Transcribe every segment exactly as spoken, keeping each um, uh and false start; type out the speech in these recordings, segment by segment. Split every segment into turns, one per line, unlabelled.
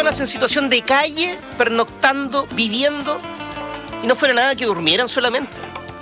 personas en situación de calle, pernoctando, viviendo, y no fuera nada que durmieran solamente.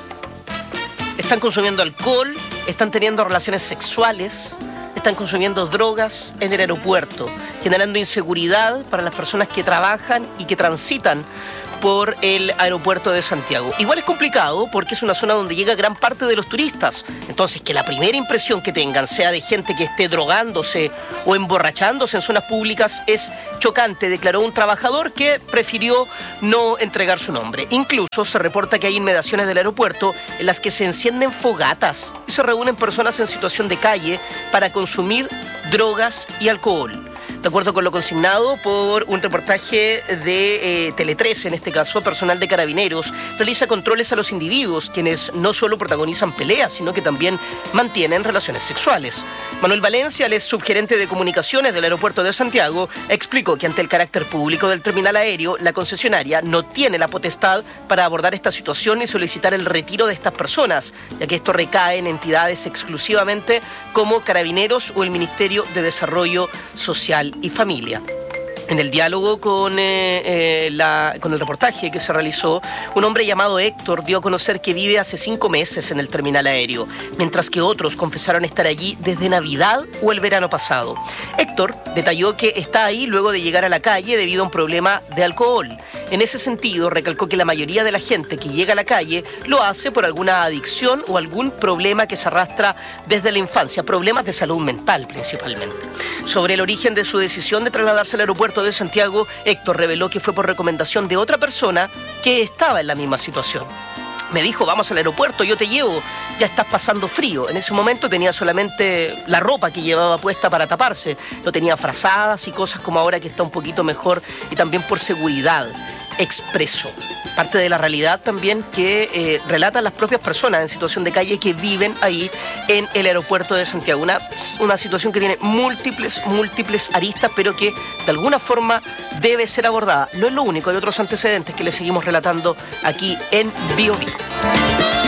Están consumiendo alcohol, están teniendo relaciones sexuales, están consumiendo drogas en el aeropuerto, generando inseguridad para las personas que trabajan y que transitan por el aeropuerto de Santiago. Igual es complicado porque es una zona donde llega gran parte de los turistas. Entonces, que la primera impresión que tengan sea de gente que esté drogándose o emborrachándose en zonas públicas es chocante, declaró un trabajador que prefirió no entregar su nombre. Incluso se reporta que hay inmediaciones del aeropuerto en las que se encienden fogatas y se reúnen personas en situación de calle para consumir drogas y alcohol. De acuerdo con lo consignado por un reportaje de eh, Tele trece, en este caso, personal de Carabineros realiza controles a los individuos, quienes no solo protagonizan peleas, sino que también mantienen relaciones sexuales. Manuel Valencia, el ex subgerente de comunicaciones del aeropuerto de Santiago, explicó que ante el carácter público del terminal aéreo, la concesionaria no tiene la potestad para abordar esta situación y solicitar el retiro de estas personas, ya que esto recae en entidades exclusivamente como Carabineros o el Ministerio de Desarrollo Social y Familia. En el diálogo con, eh, eh, la, con el reportaje que se realizó, un hombre llamado Héctor dio a conocer que vive hace cinco meses en el terminal aéreo, mientras que otros confesaron estar allí desde Navidad o el verano pasado. Héctor detalló que está ahí luego de llegar a la calle debido a un problema de alcohol. En ese sentido, recalcó que la mayoría de la gente que llega a la calle lo hace por alguna adicción o algún problema que se arrastra desde la infancia, problemas de salud mental principalmente. Sobre el origen de su decisión de trasladarse al aeropuerto de Santiago, Héctor reveló que fue por recomendación de otra persona que estaba en la misma situación. Me dijo, vamos al aeropuerto, yo te llevo, ya estás pasando frío. En ese momento tenía solamente la ropa que llevaba puesta para taparse. No tenía frazadas y cosas como ahora que está un poquito mejor, y también por seguridad, expreso. Parte de la realidad también que eh, relatan las propias personas en situación de calle que viven ahí en el aeropuerto de Santiago. Una, una situación que tiene múltiples, múltiples aristas, pero que de alguna forma debe ser abordada. No es lo único, hay otros antecedentes que les seguimos relatando aquí en Bio Bio.